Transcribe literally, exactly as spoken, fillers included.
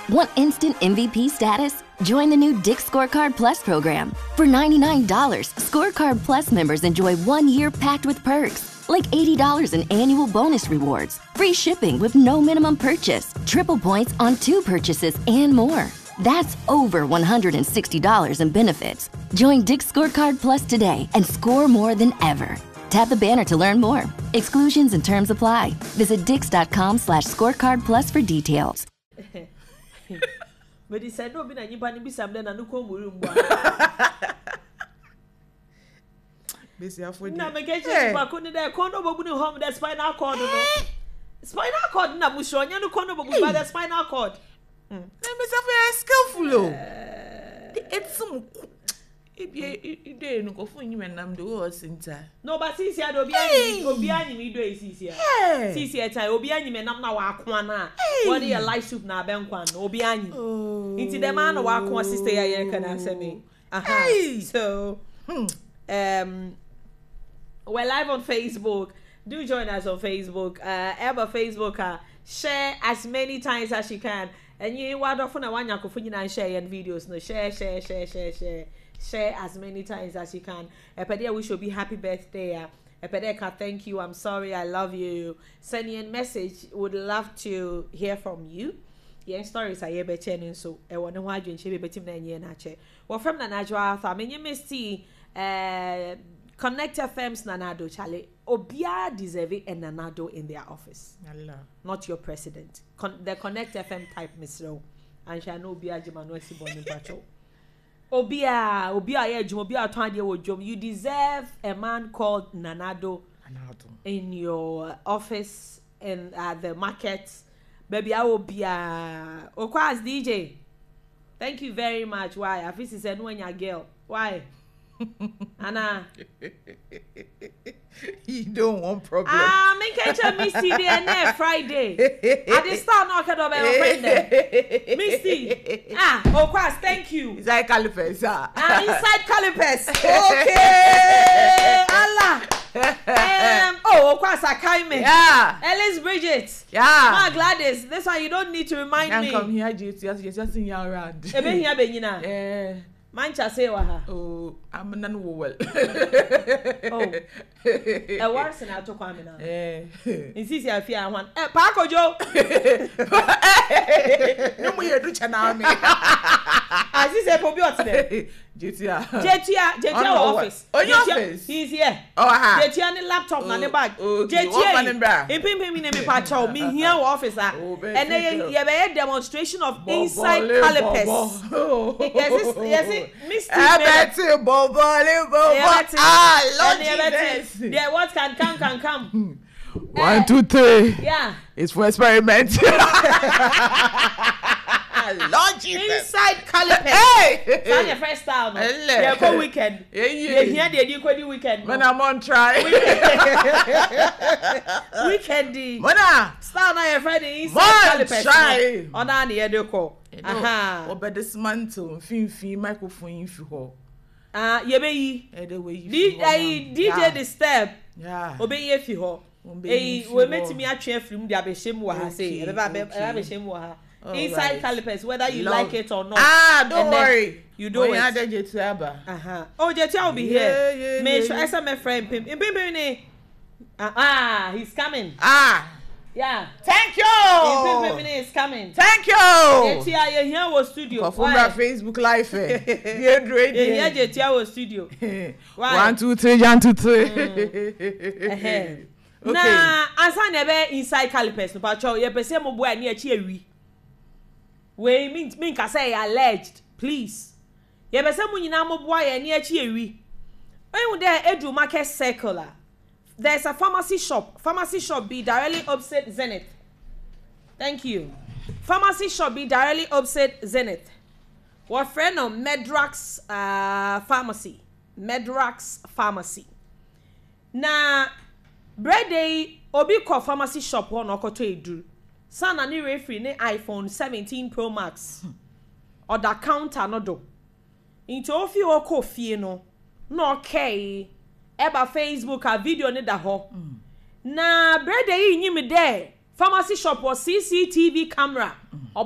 Want instant M V P status? Join the new Dick's Scorecard Plus program. For ninety-nine dollars, Scorecard Plus members enjoy one year packed with perks, like eighty dollars in annual bonus rewards, free shipping with no minimum purchase, triple points on two purchases, and more. That's over one hundred sixty dollars in benefits. Join Dick's Scorecard Plus today and score more than ever. Tap the banner to learn more. Exclusions and terms apply. Visit dix.com slash scorecard plus for details. But he said, no, be any bunny be something and no come room. Busy after now, make it back on the corner of the home, that spinal cord. Spinal cord, no, Mushonia, no corner of the spinal cord. Let me say, skillful. It's some. If you don't go for you and I'm the worst in time. No, but since you are Obiani, me do it, Cisia. Cisia, Obiani, and I'm now Aquana. What are your life soup now, Benquan, Obiani? Into the man of our sister, I can answer me. Aha. So, um, we're live on Facebook. Do join us on Facebook. Uh, ever Facebook, uh, share as many times as you can. And you want often a one yaku and share and videos. No, share, share, share, share, share. Share as many times as you can. Epedia, we should be happy birthday. Epedeka, thank you. I'm sorry. I love you. Send you a message. Would love to hear from you. Yeah, stories are here better so. I want to watch you. She be better than you nache. Well, from the Najwa Arthur, I mean you may see uh Connect F M's Nanado Charlie. Obia deserve a Nanado in their office. Allah. Not your president. Con- the Connect F M type Mister And shall know Obia Jimanosi Boni Patrol. Obia, Obia, Obia, Tanya, Jom. You deserve a man called Nanado in your office and at the market. Baby, I will be a Okwas D J. Thank you very much. Why? I feel said when you're girl. Why? Anna. You don't want problem. Ah, make catch me see there Friday. At the start knock at over friend. Misty. Ah, Okwas, thank you. Inside Calipers. Ah, ah inside Calipers. Okay. Allah. um, oh, Okwas Akaime. Yeah. Ellis Bridget. Yeah. Ma Gladys. This one you don't need to remind Can't me. Come here, just just just in your around. Ebe here Benina. Yeah. Mancha say wa. Oh, I'm not well. Oh. A worse than I took one now. Eh. Insist I fear one. Eh, Paco Joe. No more do channel me. As he said, Pobio today. Jetia. Jetia, Jetia office. On your office. He's here. Oh, ha. Jetia ni laptop na ne bag. Jetia. In pim pim mi ne me pa chow. Me here office ah. And then you have a demonstration of inside Calipers. Yes, yes, Mister Abeti bobo bobo. Ah, Lord Jesus. Yeah, what can come can come. One, two, three. Yeah. It's for experiment. Lord Jesus. Inside Calipers. Hey. That's your first style. No? Yeah, go weekend. Yeah, yeah. Here they do go weekend. When I'm on try. Weekend. Mana. Style now your Friday inside Calipers. Try. On an here they call. Aha. Obe dismantle. Fin fin microphone if you ho. Ah, ye be eh the way you D J Disturb. Yeah. Obe ye fi ho. Eh, we met me atwe from dia be shem wa ha say. E be be shem wa ha. Inside Calipers, whether you Love. like it or not. Ah, don't worry. You do it. Uh-huh. Oh, Jetia will be yeah, here. Yeah, Make yeah, sure I saw my friend Pim. Pim Pim Ah, he's coming. Ah. Yeah. Thank you. Pim Pim is coming. Thank you. Jetia, you here was studio. From Facebook Live. Yeah, great. Yeah, Jetia was studio. One, two, three, one, two, three. Okay. Nah, asa nebe inside Calipers. No pacho. Ye pese mo boy ni echi ewi. We mean mean ka say alleged, please. Ye be say mu nyina mo boa ye na echi ewi. When there Edu Market Circular, there's a pharmacy shop. Pharmacy shop be directly opposite Zenith. Thank you. Pharmacy shop be directly opposite Zenith. What friend of Medrax uh pharmacy. Medrax pharmacy. Na bread day obi ko pharmacy shop one okoto edu. Sana ni referee ni iPhone seventeen Pro Max. Or the counter no do. Into ofi oko fie no. No okay. Eba Facebook a video ni da ho. Mm. Na brede yi nyimi there. Pharmacy shop was C C T V camera. Mm.